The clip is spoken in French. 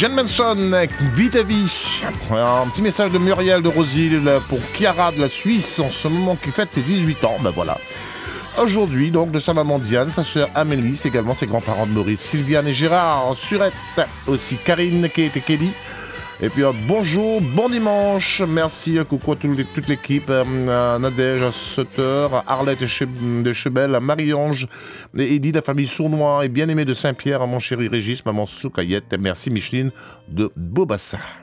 Jen Manson, Vite à vie. Un petit message de Muriel de Rosille pour Chiara de la Suisse, en ce moment qui fête ses 18 ans. Ben voilà. Aujourd'hui, donc, de sa maman Diane, sa sœur Amélie, également ses grands-parents de Maurice, Sylviane et Gérard, Surette, aussi Karine, Kate et Kelly. Et puis bonjour, bon dimanche, merci, coucou à toute l'équipe, Nadège à Sutter, Arlette de Chebel, Marie-Ange et Edith de la famille Sournois et bien-aimé de Saint-Pierre, à mon chéri Régis, maman Soukayette, et merci Micheline de Beaubassin.